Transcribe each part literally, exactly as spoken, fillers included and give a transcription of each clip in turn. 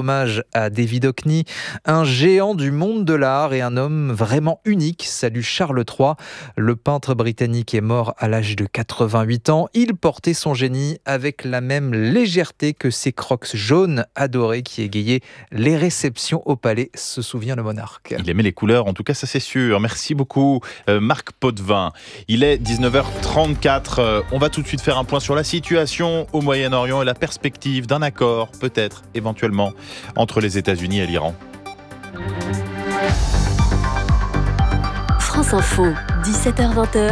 hommage à David Hockney, un géant du monde de l'art et un homme vraiment unique. Salut Charles trois. Le peintre britannique est mort à l'âge de quatre-vingt-huit ans. Il portait son génie avec la même légèreté que ses crocs jaunes adorés qui égayaient les réceptions au palais, se souvient le monarque. Il aimait les couleurs, en tout cas ça c'est sûr. Merci beaucoup euh, Marc Potvin. Il est dix-neuf heures trente-quatre. Euh, on va tout de suite faire un point sur la situation au Moyen-Orient et la perspective d'un accord, peut-être, éventuellement, entre les États-Unis et l'Iran. France Info, dix-sept heures vingt.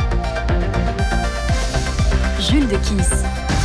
Jules Dequisse.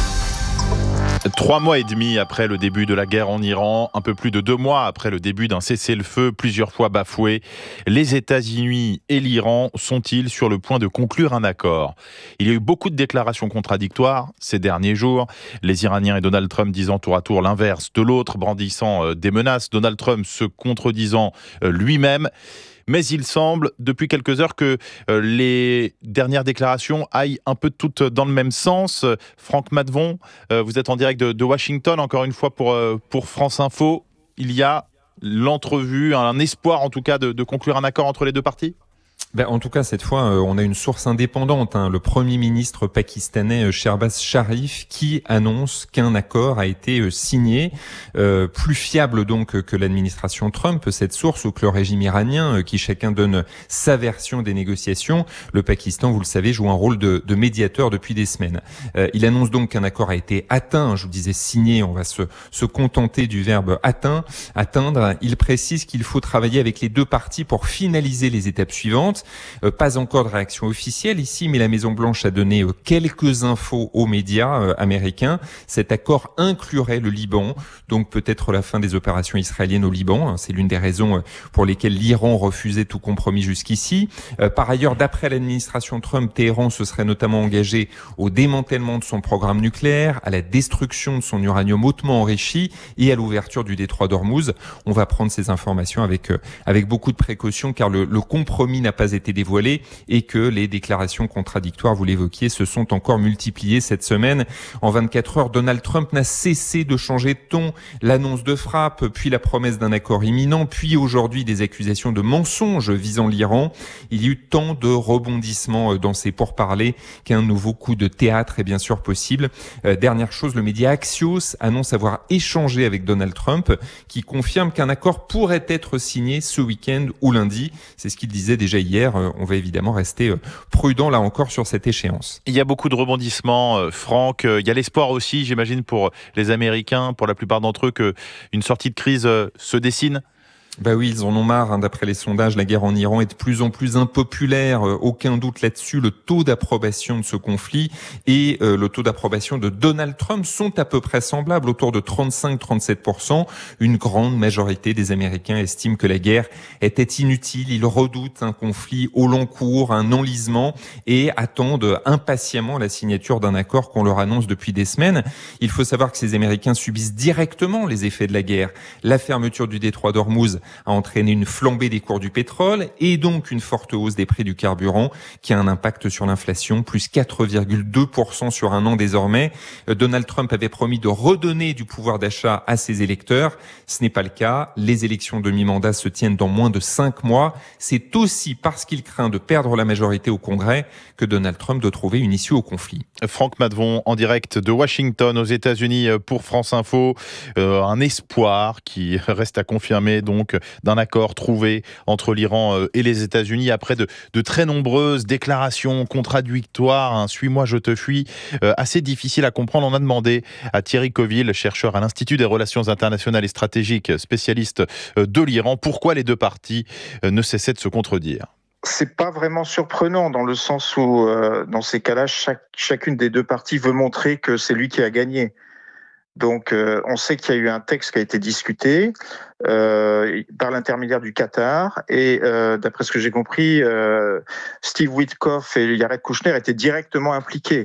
Trois mois et demi après le début de la guerre en Iran, un peu plus de deux mois après le début d'un cessez-le-feu plusieurs fois bafoué, les États-Unis et l'Iran sont-ils sur le point de conclure un accord ? Il y a eu beaucoup de déclarations contradictoires ces derniers jours, les Iraniens et Donald Trump disant tour à tour l'inverse de l'autre, brandissant des menaces, Donald Trump se contredisant lui-même. Mais il semble, depuis quelques heures, que euh, les dernières déclarations aillent un peu toutes dans le même sens. Franck Matvon, euh, vous êtes en direct de, de Washington, encore une fois pour, euh, pour France Info. Il y a l'entrevue, un espoir en tout cas de, de conclure un accord entre les deux parties ? Ben, en tout cas, cette fois, euh, on a une source indépendante, hein, le Premier ministre pakistanais euh, Shehbaz Sharif, qui annonce qu'un accord a été euh, signé, euh, plus fiable donc que l'administration Trump, cette source, ou que le régime iranien, euh, qui chacun donne sa version des négociations. Le Pakistan, vous le savez, joue un rôle de, de médiateur depuis des semaines. Euh, il annonce donc qu'un accord a été atteint, je vous disais signé, on va se, se contenter du verbe atteint, atteindre. Il précise qu'il faut travailler avec les deux parties pour finaliser les étapes suivantes. Euh, pas encore de réaction officielle ici, mais la Maison-Blanche a donné euh, quelques infos aux médias euh, américains. Cet accord inclurait le Liban, donc peut-être la fin des opérations israéliennes au Liban. C'est l'une des raisons euh, pour lesquelles l'Iran refusait tout compromis jusqu'ici. Euh, par ailleurs, d'après l'administration Trump, Téhéran se serait notamment engagé au démantèlement de son programme nucléaire, à la destruction de son uranium hautement enrichi et à l'ouverture du détroit d'Ormuz. On va prendre ces informations avec euh, avec beaucoup de précaution, car le, le compromis n'a pas été dévoilé et que les déclarations contradictoires, vous l'évoquiez, se sont encore multipliées cette semaine. En vingt-quatre heures, Donald Trump n'a cessé de changer de ton. L'annonce de frappe, puis la promesse d'un accord imminent, puis aujourd'hui des accusations de mensonges visant l'Iran. Il y a eu tant de rebondissements dans ces pourparlers qu'un nouveau coup de théâtre est bien sûr possible. Euh, dernière chose, le média Axios annonce avoir échangé avec Donald Trump, qui confirme qu'un accord pourrait être signé ce week-end ou lundi. C'est ce qu'il disait déjà hier. On va évidemment rester prudent là encore sur cette échéance. Il y a beaucoup de rebondissements, Franck. Il y a l'espoir aussi, j'imagine, pour les Américains, pour la plupart d'entre eux, qu'une sortie de crise se dessine. Bah oui, ils en ont marre, hein. D'après les sondages, la guerre en Iran est de plus en plus impopulaire. Euh, aucun doute là-dessus. Le taux d'approbation de ce conflit et euh, le taux d'approbation de Donald Trump sont à peu près semblables, autour de trente-cinq à trente-sept pour cent. Une grande majorité des Américains estiment que la guerre était inutile. Ils redoutent un conflit au long cours, un enlisement, et attendent impatiemment la signature d'un accord qu'on leur annonce depuis des semaines. Il faut savoir que ces Américains subissent directement les effets de la guerre. La fermeture du détroit d'Ormuz a entraîné une flambée des cours du pétrole et donc une forte hausse des prix du carburant qui a un impact sur l'inflation, plus quatre virgule deux pour cent sur un an désormais. Donald Trump avait promis de redonner du pouvoir d'achat à ses électeurs. Ce n'est pas le cas. Les élections de mi-mandat se tiennent dans moins de cinq mois. C'est aussi parce qu'il craint de perdre la majorité au Congrès que Donald Trump doit trouver une issue au conflit. Franck Matvon en direct de Washington aux États-Unis pour France Info. Euh, un espoir qui reste à confirmer donc d'un accord trouvé entre l'Iran et les États-Unis après de, de très nombreuses déclarations contradictoires. Hein, suis-moi, je te fuis. Euh, assez difficile à comprendre. On a demandé à Thierry Coville, chercheur à l'Institut des Relations internationales et stratégiques, spécialiste de l'Iran, pourquoi les deux parties ne cessaient de se contredire. C'est pas vraiment surprenant dans le sens où, euh, dans ces cas-là, chaque, chacune des deux parties veut montrer que c'est lui qui a gagné. Donc, euh, on sait qu'il y a eu un texte qui a été discuté euh, par l'intermédiaire du Qatar et, euh, d'après ce que j'ai compris, euh, Steve Witkoff et Jared Kushner étaient directement impliqués.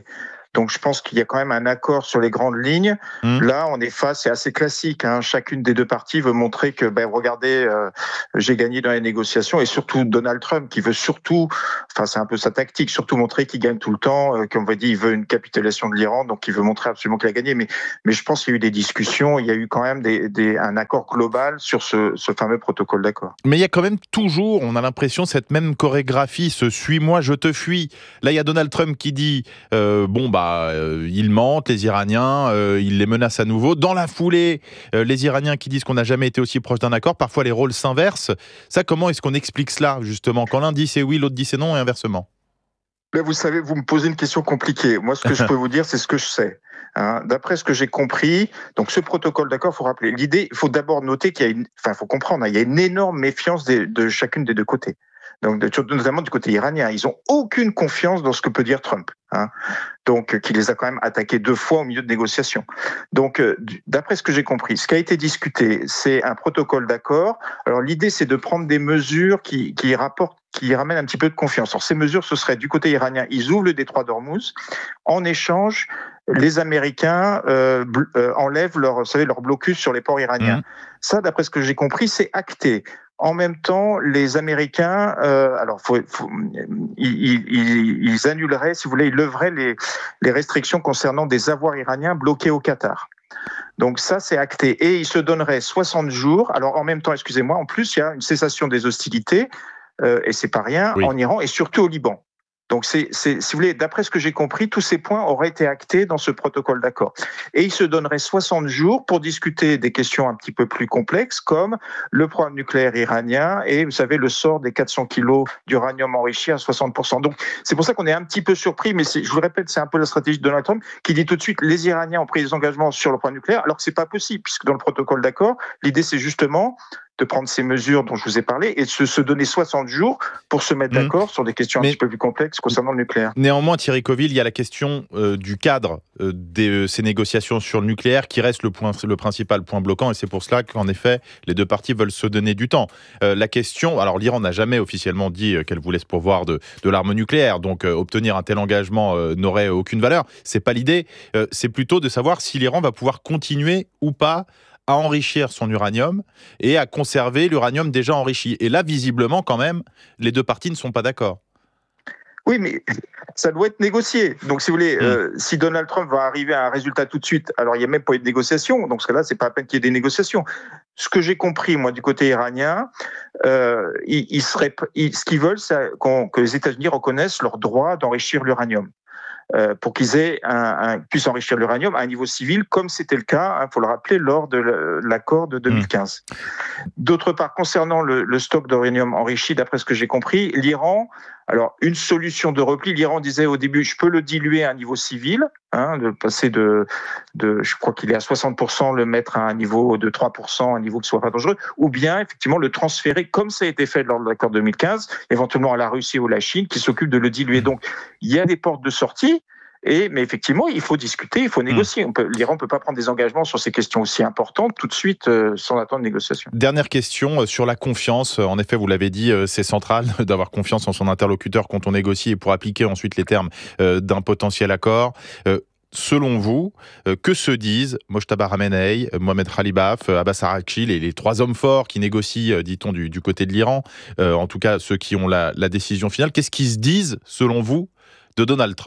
Donc je pense qu'il y a quand même un accord sur les grandes lignes. Mmh. Là, on est face, c'est assez classique. Hein. Chacune des deux parties veut montrer que, ben regardez, euh, j'ai gagné dans les négociations, et surtout Donald Trump qui veut surtout, enfin c'est un peu sa tactique, surtout montrer qu'il gagne tout le temps. Euh, comme on va dire, il veut une capitulation de l'Iran, donc il veut montrer absolument qu'il a gagné. Mais, mais je pense qu'il y a eu des discussions, il y a eu quand même des, des, un accord global sur ce, ce fameux protocole d'accord. Mais il y a quand même toujours, on a l'impression, cette même chorégraphie, ce suis-moi, je te fuis. Là, il y a Donald Trump qui dit, euh, bon, bah, euh, ils mentent, les Iraniens, euh, ils les menacent à nouveau. Dans la foulée, euh, les Iraniens qui disent qu'on n'a jamais été aussi proche d'un accord, parfois les rôles s'inversent. Ça, comment est-ce qu'on explique cela, justement, quand l'un dit c'est oui, l'autre dit c'est non, et inversement? Mais vous savez, vous me posez une question compliquée. Moi, ce que je peux vous dire, c'est ce que je sais. Hein, d'après ce que j'ai compris, donc ce protocole d'accord, il faut rappeler. L'idée, il faut d'abord noter qu'il y a une, enfin, il faut comprendre, hein, il y a une énorme méfiance de, de chacune des deux côtés. Donc, de, notamment du côté iranien, ils ont aucune confiance dans ce que peut dire Trump. Hein, donc, qui les a quand même attaqués deux fois au milieu de négociations. Donc, euh, d'après ce que j'ai compris, ce qui a été discuté, c'est un protocole d'accord. Alors, l'idée, c'est de prendre des mesures qui, qui rapportent, qui ramènent un petit peu de confiance. Alors, ces mesures, ce serait du côté iranien, ils ouvrent le détroit d'Ormuz. En échange, les Américains euh, euh, enlèvent leur, vous savez, leur blocus sur les ports iraniens. Mmh. Ça, d'après ce que j'ai compris, c'est acté. En même temps, les Américains, euh, alors, faut, faut, ils, ils, ils annuleraient, si vous voulez, ils leveraient les, les restrictions concernant des avoirs iraniens bloqués au Qatar. Donc ça, c'est acté. Et ils se donneraient soixante jours. Alors, en même temps, excusez-moi, en plus, il y a une cessation des hostilités, euh, et c'est pas rien, oui. en Iran et surtout au Liban. Donc, c'est, c'est, si vous voulez, d'après ce que j'ai compris, tous ces points auraient été actés dans ce protocole d'accord. Et il se donnerait soixante jours pour discuter des questions un petit peu plus complexes, comme le programme nucléaire iranien et, vous savez, le sort des quatre cents kilos d'uranium enrichi à soixante pour cent. Donc, c'est pour ça qu'on est un petit peu surpris, mais c'est, je vous le répète, c'est un peu la stratégie de Donald Trump qui dit tout de suite, les Iraniens ont pris des engagements sur le programme nucléaire, alors que c'est pas possible, puisque dans le protocole d'accord, l'idée, c'est justement de prendre ces mesures dont je vous ai parlé et de se, se donner soixante jours pour se mettre mmh. d'accord sur des questions Mais un petit peu plus complexes concernant le nucléaire. Néanmoins, Thierry Coville, il y a la question euh, du cadre euh, de euh, ces négociations sur le nucléaire qui reste le, point, le principal point bloquant, et c'est pour cela qu'en effet, les deux parties veulent se donner du temps. Euh, la question, alors l'Iran n'a jamais officiellement dit euh, qu'elle voulait se pourvoir de, de l'arme nucléaire, donc euh, obtenir un tel engagement euh, n'aurait aucune valeur. C'est pas l'idée, euh, c'est plutôt de savoir si l'Iran va pouvoir continuer ou pas à enrichir son uranium et à conserver l'uranium déjà enrichi. Et là, visiblement, quand même, les deux parties ne sont pas d'accord. Oui, mais ça doit être négocié. Donc, si vous voulez, mmh. euh, si Donald Trump va arriver à un résultat tout de suite, alors il n'y a même pas eu de négociation. Donc, ce cas-là, c'est pas à peine qu'il y ait des négociations. Ce que j'ai compris, moi, du côté iranien, euh, ils, ils seraient, ils, ce qu'ils veulent, c'est qu'on, que les États-Unis reconnaissent leur droit d'enrichir l'uranium. Euh, pour qu'ils aient un, un, puissent enrichir l'uranium à un niveau civil, comme c'était le cas, il hein, faut le rappeler, lors de l'accord de deux mille quinze. Mmh. D'autre part, concernant le, le stock d'uranium enrichi, d'après ce que j'ai compris, l'Iran, alors une solution de repli, l'Iran disait au début, je peux le diluer à un niveau civil, hein, de passer de, de, je crois qu'il est à soixante pour cent, le mettre à un niveau de trois pour cent, un niveau qui soit pas dangereux, ou bien effectivement le transférer, comme ça a été fait lors de l'accord deux mille quinze, éventuellement à la Russie ou la Chine, qui s'occupe de le diluer. Donc, il y a des portes de sortie. Et, mais effectivement, il faut discuter, il faut négocier. On peut, l'Iran ne peut pas prendre des engagements sur ces questions aussi importantes tout de suite euh, sans attendre négociation. Dernière question euh, sur la confiance. En effet, vous l'avez dit, euh, c'est central d'avoir confiance en son interlocuteur quand on négocie et pour appliquer ensuite les termes euh, d'un potentiel accord. Euh, Selon vous, euh, que se disent Mojtaba Khamenei, Mohamed Khalibaf, Abbas Araghchi, les, les trois hommes forts qui négocient, euh, dit-on, du, du côté de l'Iran, euh, en tout cas ceux qui ont la, la décision finale. Qu'est-ce qu'ils se disent, selon vous, de Donald Trump ?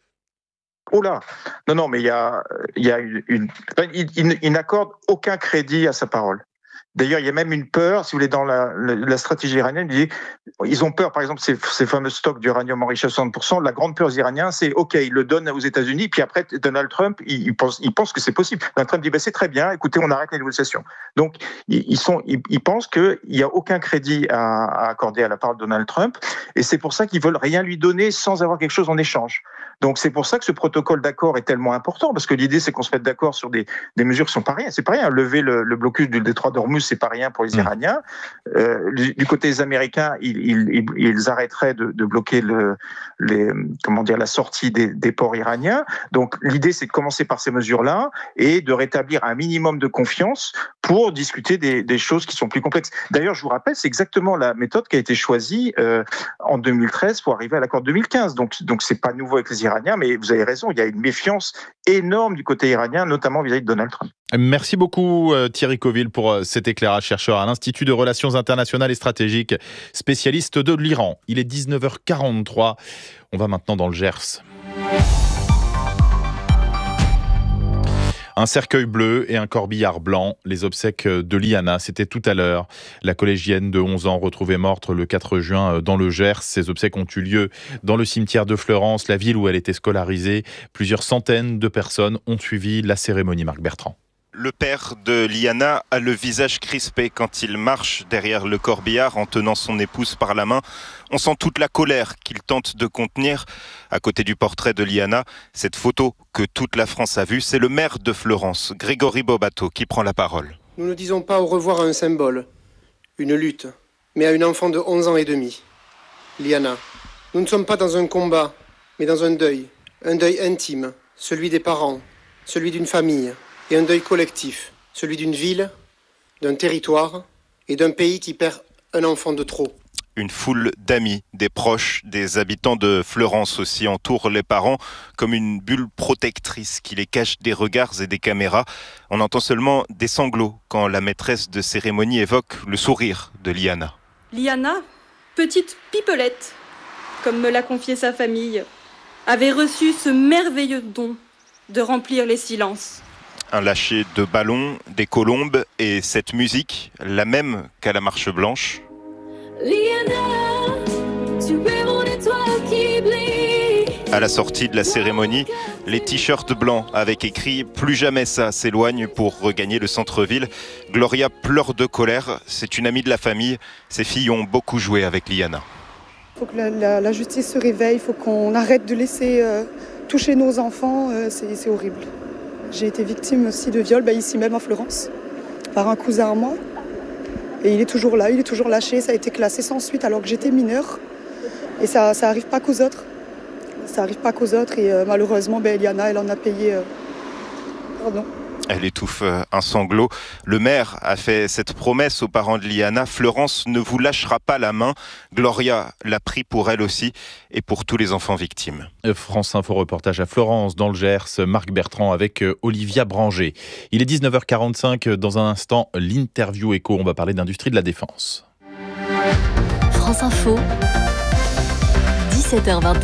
Oh là, non, non, mais il y a, il y a une, une il, il, il n'accorde aucun crédit à sa parole. D'ailleurs, il y a même une peur, si vous voulez, dans la, la, la stratégie iranienne, il dit, ils ont peur, par exemple, ces, ces fameux stocks d'uranium enrichi à soixante pour cent, la grande peur des Iraniens, c'est, OK, ils le donnent aux États-Unis, puis après, Donald Trump, il, il, pense, il pense que c'est possible. Donald Trump dit, bah, c'est très bien, écoutez, on arrête les négociations. Donc, ils, ils, sont, ils, ils pensent qu'il n'y a aucun crédit à, à accorder à la parole de Donald Trump, et c'est pour ça qu'ils veulent rien lui donner sans avoir quelque chose en échange. Donc, c'est pour ça que ce protocole d'accord est tellement important, parce que l'idée, c'est qu'on se mette d'accord sur des, des mesures qui sont pas rien. C'est pas rien. Lever le, le blocus du détroit d'Ormuz, c'est pas rien pour les Iraniens. Euh, du côté des Américains, ils, ils, ils arrêteraient de, de bloquer le, les, comment dire, la sortie des, des ports iraniens. Donc, l'idée, c'est de commencer par ces mesures-là et de rétablir un minimum de confiance pour discuter des, des choses qui sont plus complexes. D'ailleurs, je vous rappelle, c'est exactement la méthode qui a été choisie euh, en deux mille treize pour arriver à l'accord de deux mille quinze. Donc, donc c'est pas nouveau avec les Iraniens, mais vous avez raison, il y a une méfiance énorme du côté iranien, notamment vis-à-vis de Donald Trump. Merci beaucoup Thierry Coville pour cet éclairage, chercheur à l'Institut de Relations internationales et stratégiques, spécialiste de l'Iran. Il est dix-neuf heures quarante-trois, on va maintenant dans le Gers. Un cercueil bleu et un corbillard blanc, les obsèques de Liana, c'était tout à l'heure. La collégienne de onze ans retrouvée morte le quatre juin dans le Gers. Ces obsèques ont eu lieu dans le cimetière de Fleurance, la ville où elle était scolarisée. Plusieurs centaines de personnes ont suivi la cérémonie. Marc Bertrand. Le père de Liana a le visage crispé quand il marche derrière le corbillard en tenant son épouse par la main. On sent toute la colère qu'il tente de contenir. À côté du portrait de Liana, cette photo que toute la France a vue, c'est le maire de Fleurance, Grégory Bobato, qui prend la parole. Nous ne disons pas au revoir à un symbole, une lutte, mais à une enfant de onze ans et demi, Liana. Nous ne sommes pas dans un combat, mais dans un deuil, un deuil intime, celui des parents, celui d'une famille. Et un deuil collectif, celui d'une ville, d'un territoire et d'un pays qui perd un enfant de trop. Une foule d'amis, des proches, des habitants de Fleurance aussi entourent les parents comme une bulle protectrice qui les cache des regards et des caméras. On entend seulement des sanglots quand la maîtresse de cérémonie évoque le sourire de Liana. Liana, petite pipelette, comme me l'a confié sa famille, avait reçu ce merveilleux don de remplir les silences. Un lâcher de ballons, des colombes et cette musique, la même qu'à la Marche Blanche. Liana, tu es mon étoile qui brille. À la sortie de la cérémonie, les t-shirts blancs avec écrit « Plus jamais ça » s'éloignent pour regagner le centre-ville. Gloria pleure de colère, c'est une amie de la famille. Ses filles ont beaucoup joué avec Liana. Il faut que la, la, la justice se réveille, il faut qu'on arrête de laisser euh, toucher nos enfants, euh, c'est, c'est horrible. J'ai été victime aussi de viol, bah ici même en Fleurance, par un cousin à moi. Et il est toujours là, il est toujours lâché, ça a été classé sans suite alors que j'étais mineure. Et ça ça arrive pas qu'aux autres. Ça arrive pas qu'aux autres et euh, malheureusement, bah, Eliana, elle en a payé... Euh... Pardon. Elle étouffe un sanglot. Le maire a fait cette promesse aux parents de Liana. Fleurance ne vous lâchera pas la main. Gloria l'a pris pour elle aussi et pour tous les enfants victimes. France Info reportage à Fleurance, dans le Gers. Marc Bertrand avec Olivia Branger. Il est dix-neuf heures quarante-cinq. Dans un instant, l'interview écho. On va parler d'industrie de la défense. France Info, dix-sept heures vingt.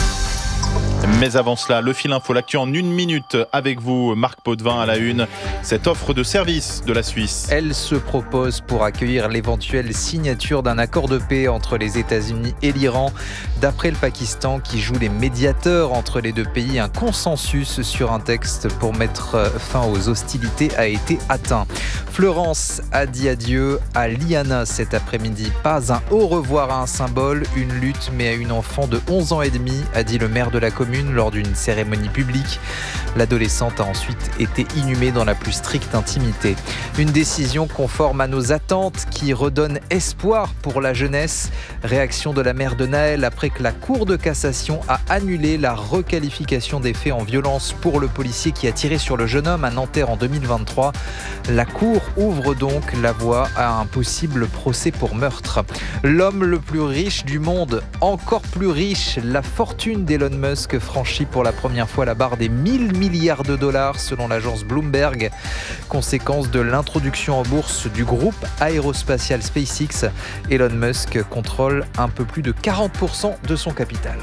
Mais avant cela, le fil info, l'actu en une minute avec vous, Marc Potvin à la une. Cette offre de service de la Suisse. Elle se propose pour accueillir l'éventuelle signature d'un accord de paix entre les États-Unis et l'Iran. D'après le Pakistan, qui joue les médiateurs entre les deux pays, un consensus sur un texte pour mettre fin aux hostilités a été atteint. Fleurance a dit adieu à Liana cet après-midi. Pas un au revoir à un symbole, une lutte, mais à une enfant de onze ans et demi, a dit le maire de la commune lors d'une cérémonie publique. L'adolescente a ensuite été inhumée dans la plus stricte intimité. Une décision conforme à nos attentes qui redonne espoir pour la jeunesse. Réaction de la mère de Naël après que la Cour de cassation a annulé la requalification des faits en violence pour le policier qui a tiré sur le jeune homme à Nanterre en deux mille vingt-trois. La Cour ouvre donc la voie à un possible procès pour meurtre. L'homme le plus riche du monde, encore plus riche, la fortune d'Elon Musk franchit pour la première fois la barre des mille milliards de dollars selon l'agence Bloomberg. Conséquence de l'introduction en bourse du groupe aérospatial SpaceX, Elon Musk contrôle un peu plus de quarante pour cent de son capital.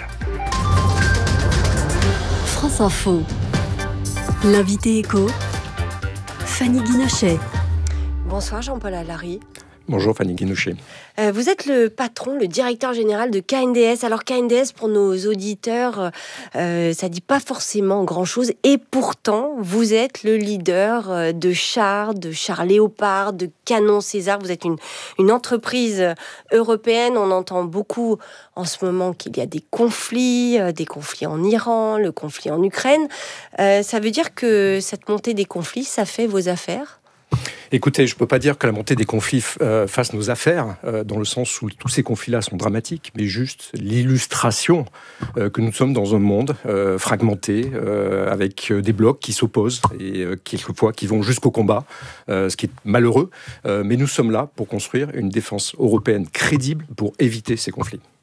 France Info, l'invité écho, Fanny Guinochet. Bonsoir Jean-Paul Allary. Bonjour Fanny Guinochet. Euh, vous êtes le patron, le directeur général de K N D S. Alors K N D S, pour nos auditeurs, euh, ça dit pas forcément grand-chose. Et pourtant, vous êtes le leader de chars, de chars Léopard, de canons César. Vous êtes une, une entreprise européenne. On entend beaucoup en ce moment qu'il y a des conflits, des conflits en Iran, le conflit en Ukraine. Euh, ça veut dire que cette montée des conflits, ça fait vos affaires ? Écoutez, je ne peux pas dire que la montée des conflits euh, fasse nos affaires, euh, dans le sens où tous ces conflits-là sont dramatiques, mais juste l'illustration euh, que nous sommes dans un monde euh, fragmenté, euh, avec des blocs qui s'opposent et euh, quelquefois qui vont jusqu'au combat, euh, ce qui est malheureux. Euh, mais nous sommes là pour construire une défense européenne crédible pour éviter ces conflits.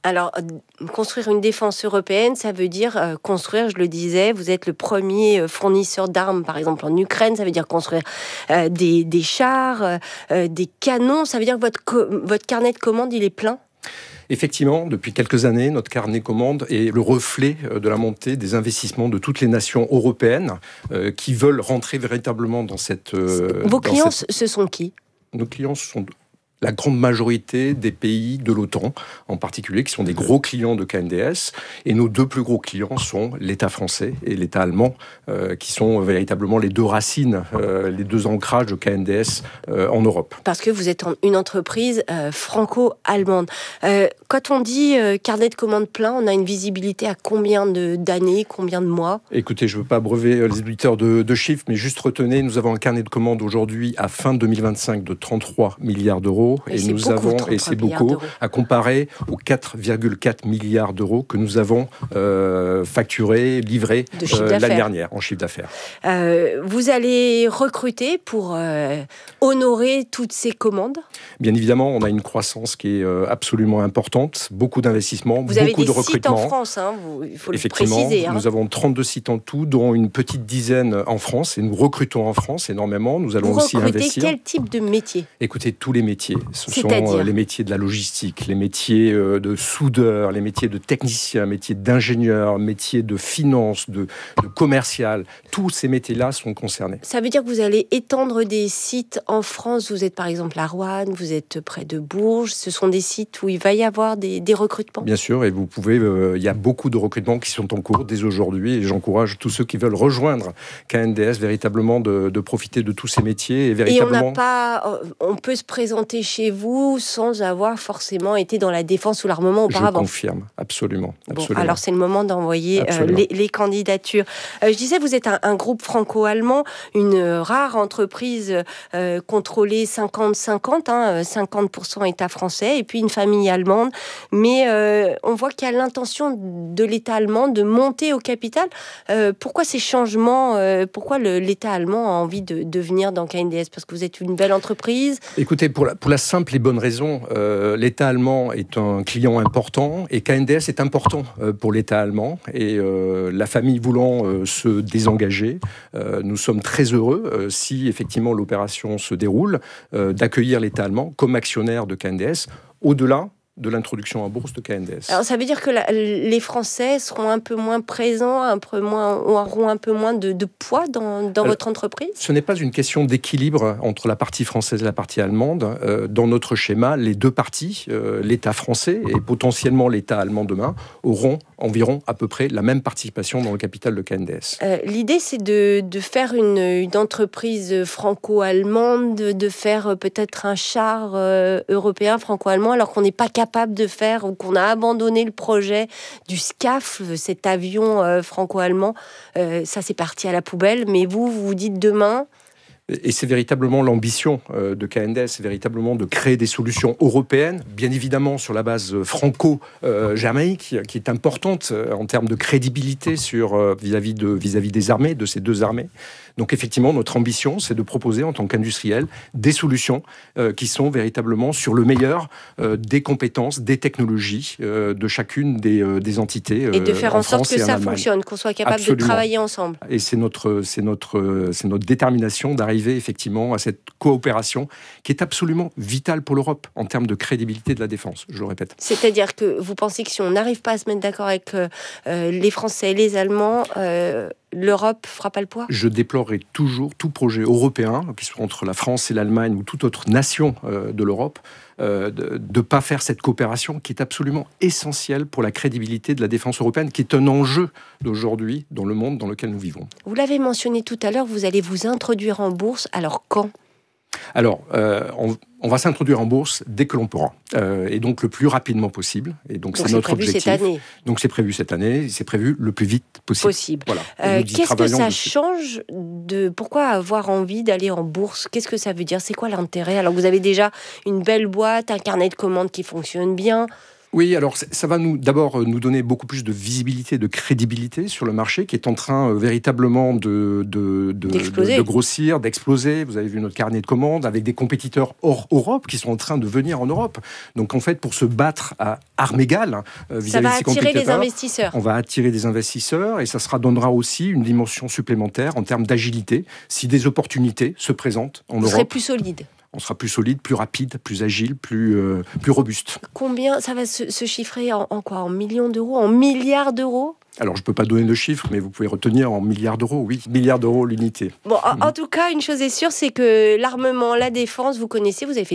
Alors, euh, construire une défense européenne, ça veut dire euh, construire, je le disais, vous êtes le premier euh, fournisseur d'armes, par exemple en Ukraine, ça veut dire construire euh, des, des chars, euh, des canons, ça veut dire que votre, co- votre carnet de commandes, il est plein ? Effectivement, depuis quelques années, notre carnet commande est le reflet de la montée des investissements de toutes les nations européennes euh, qui veulent rentrer véritablement dans cette... Euh, Vos dans clients, cette... ce sont qui ? Nos clients sont la grande majorité des pays de l'OTAN, en particulier, qui sont des gros clients de K N D S. Et nos deux plus gros clients sont l'État français et l'État allemand, euh, qui sont véritablement les deux racines, euh, les deux ancrages de K N D S euh, en Europe. Parce que vous êtes en, une entreprise euh, franco-allemande. Euh, quand on dit euh, carnet de commandes plein, on a une visibilité à combien de, d'années, combien de mois ? Écoutez, je ne veux pas abreuver les auditeurs de, de chiffres, mais juste retenez, nous avons un carnet de commandes aujourd'hui à fin deux mille vingt-cinq de trente-trois milliards d'euros. Et, et nous beaucoup, avons, et c'est beaucoup, d'euros. À comparer aux quatre virgule quatre milliards d'euros que nous avons euh, facturés, livrés euh, l'année dernière en chiffre d'affaires. Euh, vous allez recruter pour euh, honorer toutes ces commandes ? Bien évidemment, on a une croissance qui est euh, absolument importante, beaucoup d'investissements, vous beaucoup avez des de recrutements. Sites en France, hein, vous, il faut le Effectivement, préciser. Hein. Nous avons trente-deux sites en tout, dont une petite dizaine en France, et nous recrutons en France énormément. Nous allons vous aussi recrutez investir. Quel type de métier ? Écoutez, tous les métiers. Ce C'est-à-dire sont les métiers de la logistique, les métiers de soudeur, les métiers de technicien, métiers d'ingénieur, métiers de finance, de, de commercial. Tous ces métiers-là sont concernés. Ça veut dire que vous allez étendre des sites en France. Vous êtes par exemple à Roanne, vous êtes près de Bourges. Ce sont des sites où il va y avoir des, des recrutements. Bien sûr, et vous pouvez. Euh, il y a beaucoup de recrutements qui sont en cours dès aujourd'hui, et j'encourage tous ceux qui veulent rejoindre K N D S véritablement de, de profiter de tous ces métiers et véritablement. Et on n'a pas. On peut se présenter chez vous sans avoir forcément été dans la défense ou l'armement auparavant. Je confirme, absolument. absolument. Bon, alors c'est le moment d'envoyer euh, les, les candidatures. Euh, je disais, vous êtes un, un groupe franco-allemand, une rare entreprise euh, contrôlée cinquante cinquante, hein, cinquante pour cent État français et puis une famille allemande. Mais euh, on voit qu'il y a l'intention de l'État allemand de monter au capital. Euh, pourquoi ces changements euh, Pourquoi le, l'État allemand a envie de, de venir dans K N D S ? Parce que vous êtes une belle entreprise. Écoutez, pour la, pour la simple et bonne raison, euh, l'État allemand est un client important et K N D S est important euh, pour l'État allemand. Et euh, la famille voulant euh, se désengager, euh, nous sommes très heureux, euh, si effectivement l'opération se déroule, euh, d'accueillir l'État allemand comme actionnaire de K N D S, au-delà de l'introduction en bourse de K N D S. Alors ça veut dire que la, les Français seront un peu moins présents, un peu moins, auront un peu moins de, de poids dans, dans Alors, votre entreprise ? Ce n'est pas une question d'équilibre entre la partie française et la partie allemande. Euh, dans notre schéma, les deux parties, euh, l'État français et potentiellement l'État allemand demain, auront environ à peu près la même participation dans le capital de K N D S. Euh, l'idée, c'est de, de faire une, une entreprise franco-allemande, de, de faire peut-être un char euh, européen franco-allemand, alors qu'on n'est pas capable capable de faire, ou qu'on a abandonné le projet du SCAF, cet avion euh, franco-allemand. Euh, ça, c'est parti à la poubelle. Mais vous, vous vous dites demain... Et c'est véritablement l'ambition de K N D S, c'est véritablement de créer des solutions européennes, bien évidemment sur la base franco-germanique, qui est importante en termes de crédibilité sur, vis-à-vis, de, vis-à-vis des armées, de ces deux armées. Donc effectivement, notre ambition, c'est de proposer en tant qu'industriel des solutions euh, qui sont véritablement sur le meilleur euh, des compétences, des technologies euh, de chacune des, euh, des entités. Euh, et de faire en, en sorte France que ça fonctionne, qu'on soit capable Absolument. de travailler ensemble. Et c'est notre, c'est notre, c'est notre détermination d'arriver effectivement à cette coopération qui est absolument vitale pour l'Europe en termes de crédibilité de la défense, je le répète. C'est-à-dire que vous pensez que si on n'arrive pas à se mettre d'accord avec euh, les Français et les Allemands, euh, l'Europe fera pas le poids ? Je déplorerai toujours tout projet européen, qui soit entre la France et l'Allemagne ou toute autre nation euh, de l'Europe, euh, de ne pas faire cette coopération qui est absolument essentielle pour la crédibilité de la défense européenne, qui est un enjeu d'aujourd'hui dans le monde dans lequel nous vivons. Vous l'avez mentionné tout à l'heure, vous allez vous introduire en bourse, alors quand ? Alors, euh, on, on va s'introduire en bourse dès que l'on pourra, euh, et donc le plus rapidement possible. Et donc, donc c'est, c'est notre objectif. Cette année. Donc c'est prévu cette année. C'est prévu le plus vite possible. Possible. Voilà. Euh, qu'est-ce que ça dessus. change de Pourquoi avoir envie d'aller en bourse ? Qu'est-ce que ça veut dire ? C'est quoi l'intérêt ? Alors vous avez déjà une belle boîte, un carnet de commandes qui fonctionne bien. Oui, alors ça va nous d'abord nous donner beaucoup plus de visibilité, de crédibilité sur le marché qui est en train euh, véritablement de, de, de, de, de grossir, d'exploser. Vous avez vu notre carnet de commandes avec des compétiteurs hors Europe qui sont en train de venir en Europe. Donc en fait, pour se battre à armes égales euh, vis-à-vis de ces compétiteurs, ça va attirer les investisseurs. On va attirer des investisseurs et ça sera donnera aussi une dimension supplémentaire en termes d'agilité. Si des opportunités se présentent en Europe, vous serez plus solide. On sera plus solide, plus rapide, plus agile, plus, euh, plus robuste. Combien ça va se, se chiffrer en, en quoi? En millions d'euros? En milliards d'euros? Alors, je ne peux pas donner de chiffres, mais vous pouvez retenir en milliards d'euros, oui. Milliards d'euros l'unité. Bon, en, mmh. en tout cas, une chose est sûre, c'est que l'armement, la défense, vous connaissez, vous avez fait